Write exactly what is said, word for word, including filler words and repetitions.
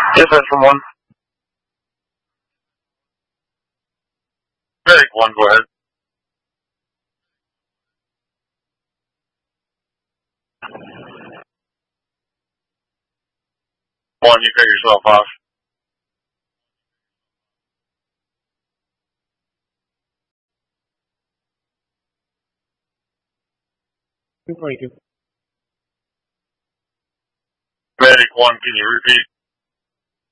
Yes, that's from one. Medic one, go ahead. One, you cut yourself off. two forty-two. Medic one, can you repeat?